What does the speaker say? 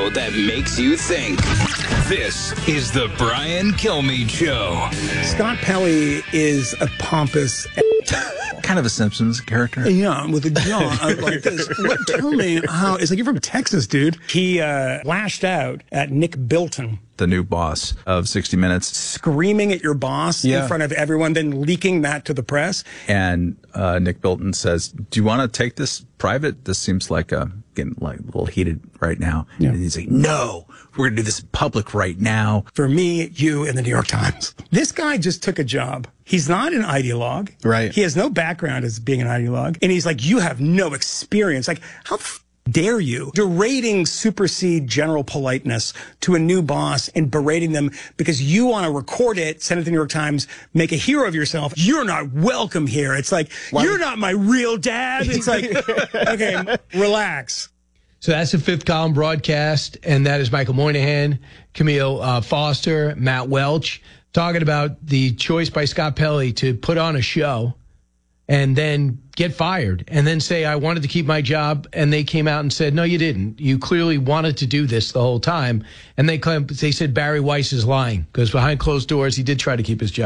show that makes you think. This is the Brian Kilmeade Show. Scott Pelley is a pompous... kind of a Simpsons character. Yeah, with a jaw like this. Tell me how... It's like you're from Texas, dude. He lashed out at Nick Bilton, the new boss of 60 Minutes. Screaming at your boss in front of everyone, then leaking that to the press. And Nick Bilton says, do you want to take this private? This seems like getting like a little heated right now. Yeah. And he's like, no, we're going to do this in public right now. For me, you, and the New York Times. This guy just took a job. He's not an ideologue. Right. He has no background as being an ideologue. And he's like, you have no experience. Like, how dare you derating supersede general politeness to a new boss and berating them because you want to record it, send it to the New York Times, make a hero of yourself. You're not welcome here. It's like, you're not my real dad. It's like, okay, relax. So that's the Fifth Column broadcast, and that is Michael Moynihan, Camille Foster, Matt Welch, talking about the choice by Scott Pelley to put on a show and then get fired and then say, I wanted to keep my job. And they came out and said, no, you didn't. You clearly wanted to do this the whole time. And they said Barry Weiss is lying because behind closed doors, he did try to keep his job.